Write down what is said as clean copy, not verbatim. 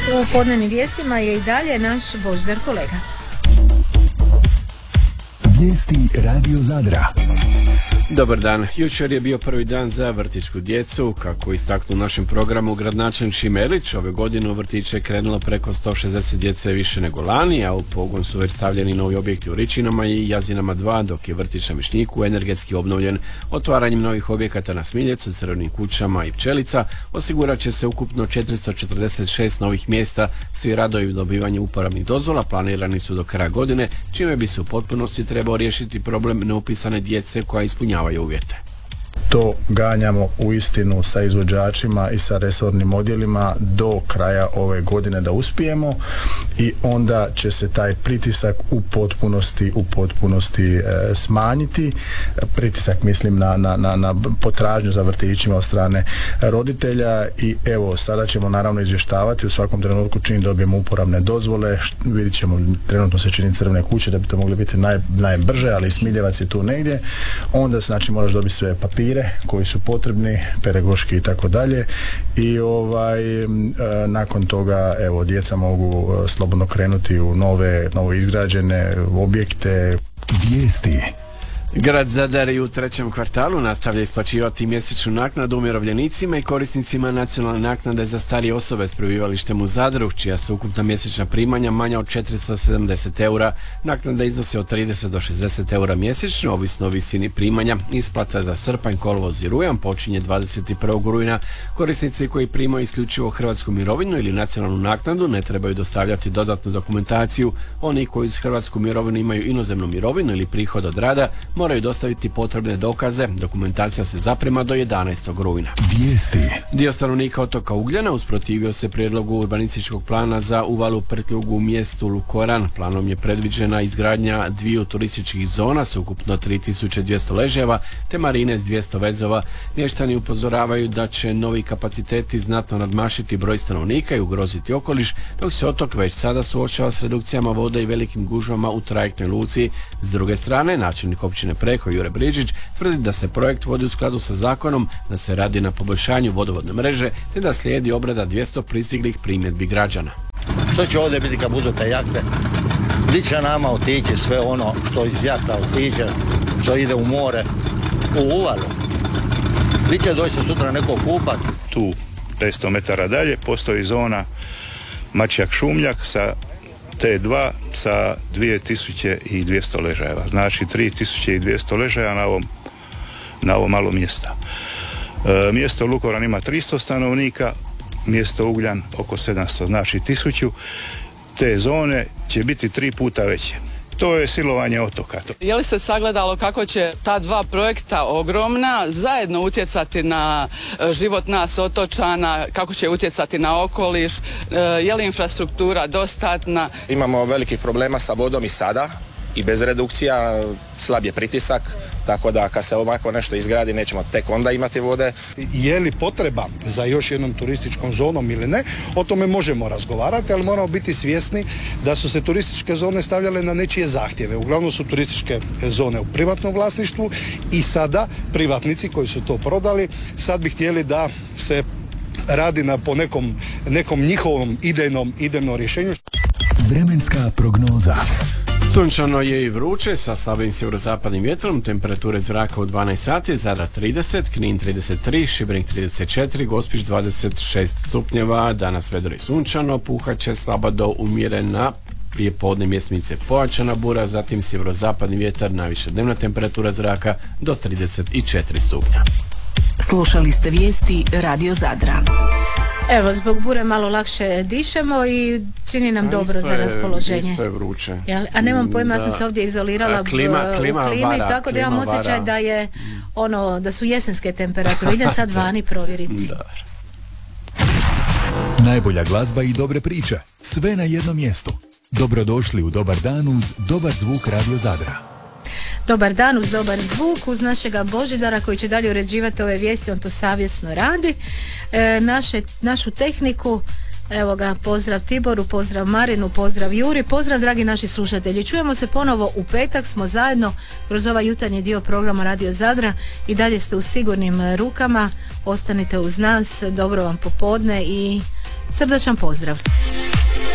U podnevnim vijestima je i dalje naš Božidar kolega. Vijesti Radio Zadra. Dobar dan. Jučer je bio prvi dan za vrtićku djecu. Kako istaknu u našem programu gradonačelnik Šimelić, ove godine u vrtiće je krenulo preko 160 djece više nego lani, a u pogon su već stavljeni novi objekti u Ričinama i Jazinama 2, dok je vrtić na Mišniku energetski obnovljen. Otvaranjem novih objekata na Smiljecu, Crvenim kućama i Pčelica osigurat će se ukupno 446 novih mjesta. Svi radovi dobivanja uporabnih dozvola planirani su do kraja godine, čime bi se u potpunosti trebao riješiti problem neupisane djece koja ispunjavaju uvjete. To ganjamo uistinu sa izvođačima i sa resornim odjelima do kraja ove godine da uspijemo i onda će se taj pritisak u potpunosti smanjiti. Pritisak mislim na potražnju za vrtićima od strane roditelja i evo sada ćemo naravno izvještavati u svakom trenutku čim dobijemo uporabne dozvole. Vidjet ćemo, trenutno se čini Crvene kuće da bi to mogli biti najbrže, ali i Smiljevac je tu negdje. Onda znači moraš dobiti sve papire koji su potrebni, pedagoški i tako dalje i nakon toga evo djeca mogu slobodno krenuti u novo izgrađene objekte. Vijesti. Grad Zadar u trećem kvartalu nastavlja isplaćivati mjesečnu naknadu umirovljenicima i korisnicima nacionalne naknade za starije osobe s prebivalištem u Zadru, čija su ukupna mjesečna primanja manja od 470 eura. Naknada iznosi od 30 do 60 eura mjesečno, ovisno o visini primanja. Isplata za srpanj, kolovoz i rujan počinje 21. rujna. Korisnici koji primaju isključivo hrvatsku mirovinu ili nacionalnu naknadu ne trebaju dostavljati dodatnu dokumentaciju. Oni koji uz hrvatsku mirovinu imaju inozemnu mirovinu ili prihod od rada moraju dostaviti potrebne dokaze. Dokumentacija se zaprema do 11. rujna. Vijesti. Dio stanovnika otoka Ugljana usprotivio se prijedlogu urbanističkog plana za uvalu Prtljugu u mjestu Lukoran. Planom je predviđena izgradnja dviju turističkih zona s ukupno 3200 ležajeva te marine s 200 vezova. Mještani upozoravaju da će novi kapaciteti znatno nadmašiti broj stanovnika i ugroziti okoliš, dok se otok već sada suočava s redukcijama vode i velikim gužvama u trajektnoj luci. S druge strane, načelnik općine Preko Jure Brižić tvrdi da se projekt vodi u skladu sa zakonom, da se radi na poboljšanju vodovodne mreže te da slijedi obrada 200 pristiglih primjedbi građana. Što će ovdje biti kad budu te jahte? Gdje će nama otići sve ono što iz jahta otiče, što ide u more, u uvalu? Gdje će doći se sutra neko kupat? Tu 500 metara dalje postoji zona Mačjak-Šumljak sa T2 sa 2200 ležajeva. Znači 3200 ležaja na ovo malo mjesta. Mjesto Lukoran ima 300 stanovnika, mjesto Ugljan oko 700, znači 1000. Te zone će biti 3 puta veće. To je silovanje otoka. Je li se sagledalo kako će ta dva projekta ogromna zajedno utjecati na život nas otočana, kako će utjecati na okoliš, je li infrastruktura dostatna? Imamo velikih problema sa vodom i sada i bez redukcija, slab je pritisak, tako da kad se ovako nešto izgradi nećemo tek onda imati vode. Je li potreba za još jednom turističkom zonom ili ne, o tome možemo razgovarati, ali moramo biti svjesni da su se turističke zone stavljale na nečije zahtjeve. Uglavnom su turističke zone u privatnom vlasništvu i sada privatnici koji su to prodali sad bi htjeli da se radi po nekom njihovom idejnom rješenju. Vremenska prognoza. Sunčano je i vruće sa slabim sjeverozapadnim vjetrom, temperature zraka u 12 sati, Zadar 30, Knin 33, Šibenik 34, Gospić 26 stupnjeva, danas vedro i sunčano, puhat će slaba do umjerena, prije podne mjesmice pojačana bura, zatim sjeverozapadni vjetar, najviša dnevna temperatura zraka do 34 stupnja. Slušali ste vijesti Radio Zadra. Evo, zbog bure malo lakše dišemo i čini nam dobro za raspoloženje. Isto je vruće. A nemam pojma, ja sam se ovdje izolirala u klimi, tako da imam osjećaj da je da su jesenske temperature. Idem sad vani provjeriti. Najbolja glazba i dobre priče. Sve na jednom mjestu. Dobrodošli u Dobar dan uz Dobar zvuk Radio Zadra. Dobar dan uz dobar zvuk, uz našega Božidara koji će dalje uređivati ove vijesti, on to savjesno radi. Našu tehniku, evo ga, pozdrav Tiboru, pozdrav Marinu, pozdrav Juri, pozdrav dragi naši slušatelji. Čujemo se ponovo u petak, smo zajedno kroz ovaj jutarnji dio programa Radio Zadra i dalje ste u sigurnim rukama, ostanite uz nas, dobro vam popodne i Srdačan pozdrav.